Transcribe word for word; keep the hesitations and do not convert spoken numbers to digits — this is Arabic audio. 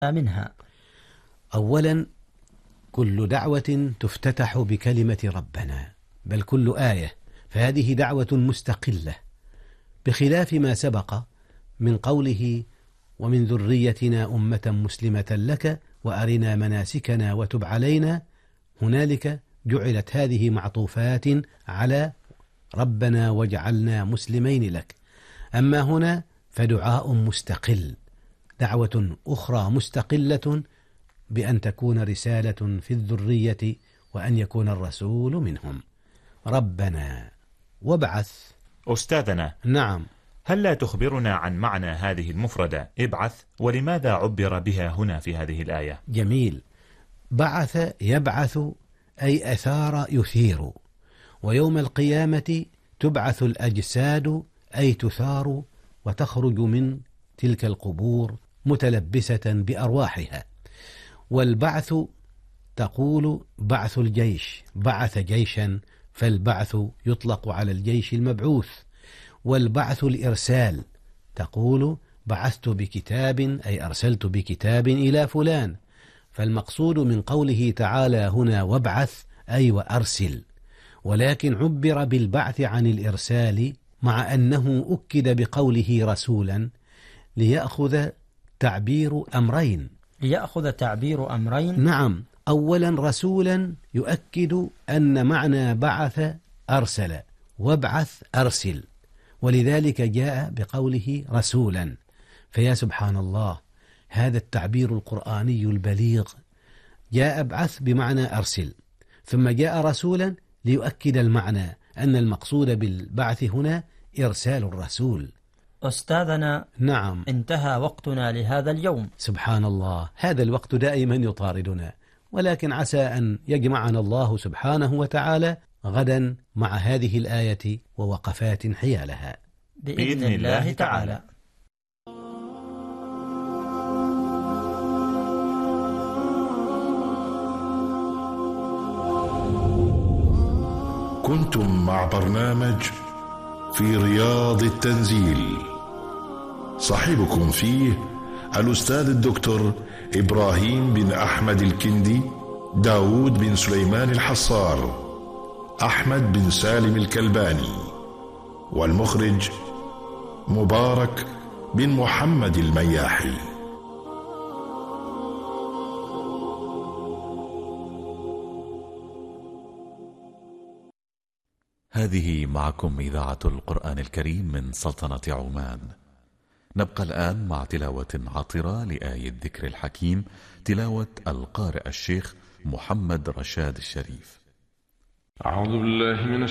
منها. أولا، كل دعوة تفتتح بكلمة ربنا، بل كل آية، فهذه دعوة مستقلة، بخلاف ما سبق من قوله: ومن ذريتنا أمة مسلمة لك وأرنا مناسكنا وتب علينا. هنالك جعلت هذه معطوفات على ربنا واجعلنا مسلمين لك. أما هنا فدعاء مستقل، دعوة أخرى مستقلة بأن تكون رسالة في الذرية وأن يكون الرسول منهم. ربنا وابعث. أستاذنا، نعم، هل لا تخبرنا عن معنى هذه المفردة ابعث، ولماذا عبر بها هنا في هذه الآية؟ جميل. بعث يبعث أي أثار يثير، ويوم القيامة تبعث الأجساد أي تثار وتخرج من تلك القبور متلبسة بأرواحها. والبعث تقول بعث الجيش، بعث جيشا، فالبعث يطلق على الجيش المبعوث. والبعث الإرسال، تقول بعثت بكتاب أي أرسلت بكتاب إلى فلان. فالمقصود من قوله تعالى هنا وابعث أي وأرسل، ولكن عبر بالبعث عن الإرسال مع أنه أكد بقوله رسولا ليأخذ تعبير أمرين. ليأخذ تعبير أمرين. نعم، أولا رسولا يؤكد أن معنى بعث أرسل، وابعث أرسل، ولذلك جاء بقوله رسولا. فيا سبحان الله، هذا التعبير القرآني البليغ، جاء ابعث بمعنى أرسل، ثم جاء رسولا ليؤكد المعنى أن المقصود بالبعث هنا إرسال الرسول. أستاذنا، نعم، انتهى وقتنا لهذا اليوم. سبحان الله، هذا الوقت دائما يطاردنا، ولكن عسى أن يجمعنا الله سبحانه وتعالى غدا مع هذه الآية ووقفات حيالها بإذن الله تعالى. كنتم مع برنامج في رياض التنزيل، صاحبكم فيه الأستاذ الدكتور إبراهيم بن أحمد الكندي، داود بن سليمان الحصار، أحمد بن سالم الكلباني، والمخرج مبارك بن محمد المياحي. هذه معكم إذاعة القرآن الكريم من سلطنة عمان. نبقى الآن مع تلاوة عطرة لآية ذكر الحكيم، تلاوة القارئ الشيخ محمد رشاد الشريف. أعوذ بالله من